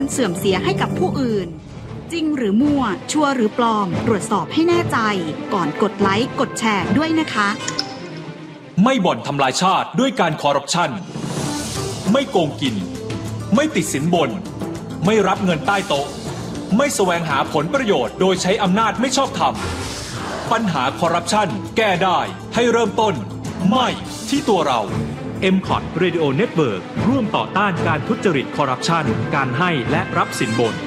เสื่อมเสียให้กับผู้อื่นจริงหรือมั่วชัวร์หรือปลอมตรวจสอบให้แน่ใจก่อนกดไลค์กดแชร์ด้วยนะคะไม่บ่อนทำลายชาติด้วยการคอร์รัปชันไม่โกงกินไม่ติดสินบนไม่รับเงินใต้โต๊ะไม่แสวงหาผลประโยชน์โดยใช้อำนาจไม่ชอบธรรมปัญหาคอร์รัปชันแก้ได้ให้เริ่มต้นไม่ที่ตัวเรา MCOT Radio Network ร่วมต่อต้านการทุจริตคอร์รัปชันการให้และรับสินบน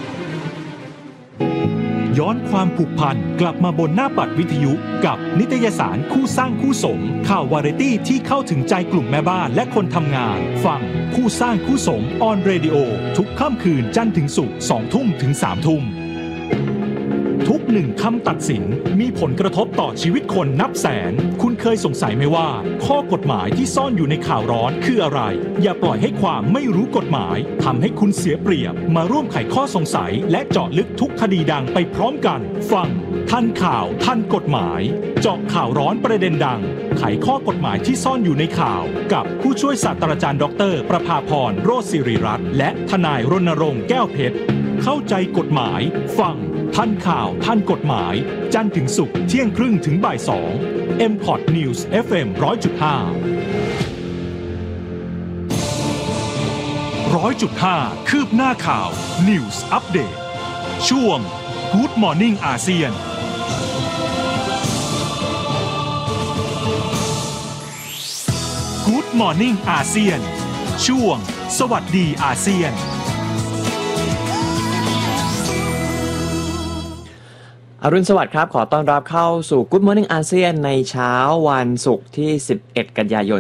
ย้อนความผูกพันกลับมาบนหน้าปัดวิทยุกับนิตยสารคู่สร้างคู่สมข่าววาไรตี้ที่เข้าถึงใจกลุ่มแม่บ้านและคนทำงานฟังคู่สร้างคู่สมออนเรดิโอทุกค่ำคืนจันทร์ถึงศุกร์ 20:00 ถึง 3:00 ทุกหนึ่งคำตัดสินมีผลกระทบต่อชีวิตคนนับแสนคุณเคยสงสัยไหมว่าข้อกฎหมายที่ซ่อนอยู่ในข่าวร้อนคืออะไรอย่าปล่อยให้ความไม่รู้กฎหมายทำให้คุณเสียเปรียบมาร่วมไขข้อสงสัยและเจาะลึกทุกคดีดังไปพร้อมกันฟังทันข่าวทันกฎหมายเจาะข่าวร้อนประเด็นดังไขข้อกฎหมายที่ซ่อนอยู่ในข่าวกับผู้ช่วยศาสตราจารย์ดร.ประภาพรโรจน์ศิริรัตน์และทนายรณรงค์แก้วเพชรเข้าใจกฎหมายฟังทันข่าวทันกฎหมายจันทร์ถึงศุกร์เที่ยงครึ่งถึงบ่าย 2 MCOT News FM 100.5 คืบหน้าข่าว News Update ช่วง Good Morning อาเซียนGood Morning อาเซียนช่วงสวัสดีอาเซียนอรุณสวัสดิ์ครับขอต้อนรับเข้าสู่ Good Morning อาเซียนในเช้าวันศุกร์ที่11กันยายน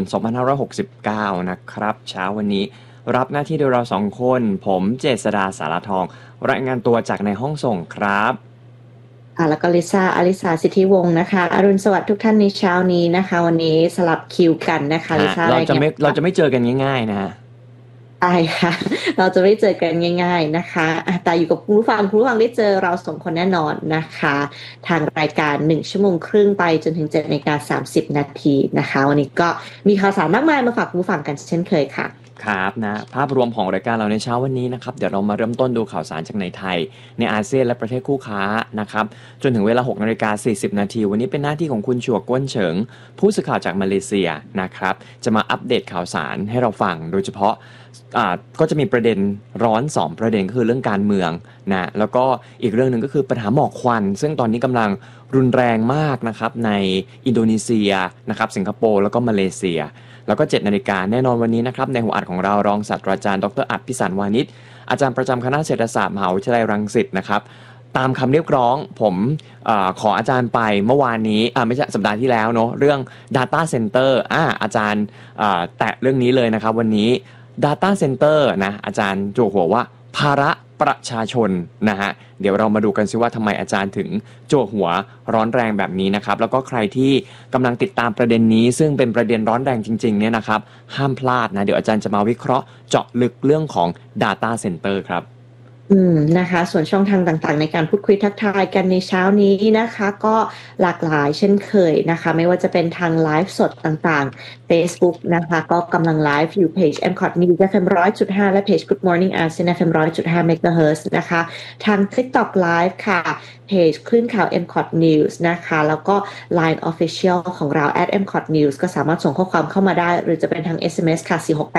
2569นะครับเช้าวันนี้รับหน้าที่โดยเรา2คนผมเจษฎาสารทองรายงานตัวจากในห้องส่งครับแล้วก็ลิซ่าอลิสาสิทธิวงศ์นะคะอรุณสวัสดิ์ทุกท่านในเช้านี้นะคะวันนี้สลับคิวกันนะคะลิซ่าเราจะไม่เจอกันง่ายๆนะใช่ค่ะเราจะไม่เจอกันง่ายๆนะคะแต่อยู่กับคุณผู้ฟังได้เจอเรา2คนแน่นอนนะคะทางรายการ1ชั่วโมงครึ่งไปจนถึง 7:30 นาทีนะคะวันนี้ก็มีข่าวสารมากมายมาฝากคุณผู้ฟังกันเช่นเคยค่ะครับนะภาพรวมของรายการเราในเช้าวันนี้นะครับเดี๋ยวเรามาเริ่มต้นดูข่าวสารจากในไทยในอาเซียนและประเทศคู่ค้านะครับจนถึงเวลา 6:40 นาทีวันนี้เป็นหน้าที่ของคุณชัวก้วนเฉิงผู้สื่อข่าวจากมาเลเซียนะครับจะมาอัปเดตข่าวสารให้เราฟังโดยเฉพาะก็จะมีประเด็นร้อน2ประเด็นก็คือเรื่องการเมืองนะแล้วก็อีกเรื่องนึงก็คือปัญหาหมอกควันซึ่งตอนนี้กำลังรุนแรงมากนะครับในอินโดนีเซียนะครับสิงคโปร์แล้วก็มาเลเซียแล้วก็ 7:00 น.แน่นอนวันนี้นะครับในหัวอัดของเรารองศาสตราจารย์ดร.อัฏฐพิสารวานิชอาจารย์ประจำคณะเศรษฐศาสตร์มหาวิทยาลัยรังสิตนะครับตามคำเรียกร้องผมขออาจารย์ไปเมื่อวานนี้ไม่ใช่สัปดาห์ที่แล้วเนาะเรื่อง Data Center อาจารย์แตะเรื่องนี้เลยนะครับวันนี้ Data Center นะอาจารย์โจหัวว่าภาระประชาชนนะฮะเดี๋ยวเรามาดูกันซิว่าทำไมอาจารย์ถึงโจหัวร้อนแรงแบบนี้นะครับแล้วก็ใครที่กำลังติดตามประเด็นนี้ซึ่งเป็นประเด็นร้อนแรงจริงๆเนี่ยนะครับห้ามพลาดนะเดี๋ยวอาจารย์จะมาวิเคราะห์เจาะลึกเรื่องของ Data Center ครับนะคะส่วนช่องทางต่างๆในการพูดคุยทักทายกันในเช้านี้นะคะก็หลากหลายเช่นเคยนะคะไม่ว่าจะเป็นทางไลฟ์สดต่างๆ Facebook นะคะก็กำลังไลฟ์อยู่เพจ MCOT News FM 100.5 และเพจ Good Morning ASEAN FM 100.5 MHz นะคะทาง TikTok Live ค่ะเพจคลื่นข่าว MCOT News นะคะแล้วก็ Line Official ของเรา @MCOT News ก็สามารถส่งข้อความเข้ามาได้หรือจะเป็นทาง SMS ค่ะ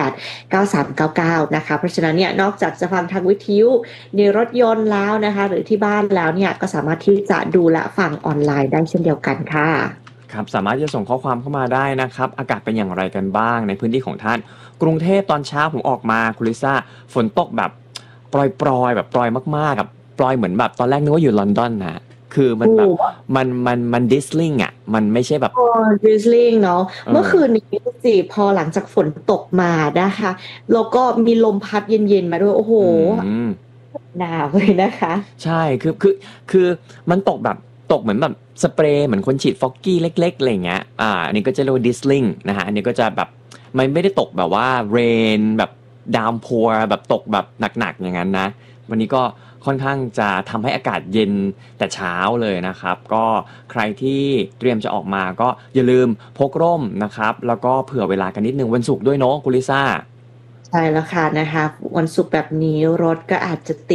4689399นะคะเพราะฉะนั้นเนี่ยนอกจากจะฟังทางวิทยุในรถยนต์แล้วนะคะหรือที่บ้านแล้วเนี่ยก็สามารถที่จะดูและฟังออนไลน์ได้เช่นเดียวกันค่ะครับสามารถจะส่งข้อความเข้ามาได้นะครับอากาศเป็นอย่างไรกันบ้างในพื้นที่ของท่านกรุงเทพตอนเช้าผมออกมาคุณลิซ่าฝนตกแบบปรอยแบบปรอยมากๆกับปรอยเหมือนแบบตอนแรกนึกว่าอยู่ลอนดอนนะคือมันแบบมันดิสลิงอ่ะมันไม่ใช่แบบดิสลิงเนาะเมื่อคืนนี้สิพอหลังจากฝนตกมานะคะแล้วก็มีลมพัดเย็นๆมาด้วยโอ้โหหนาวเลยนะคะใช่คือมันตกแบบตกเหมือนแบบสเปรย์เหมือนคนฉีดฟอกกี้เล็กๆอะไรเงี้ยอันนี้ก็จะเรียกว่าดิสลิงนะฮะอันนี้ก็จะแบบมันไม่ได้ตกแบบว่าเรนแบบดาวน์พัวแบบตกแบบหนักๆอย่างนั้นนะวันนี้ก็ค่อนข้างจะทำให้อากาศเย็นแต่เช้าเลยนะครับก็ใครที่เตรียมจะออกมาก็อย่าลืมพกร่มนะครับแล้วก็เผื่อเวลากันนิดนึงวันศุกร์ด้วยเนาะคุณลิซ่าใช่แล้วค่ะนะคะวันศุกร์แบบนี้รถก็อาจจะติด